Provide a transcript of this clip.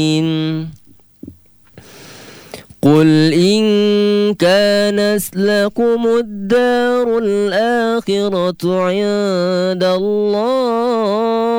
قل إن كانت لكم الدار الآخرة عند الله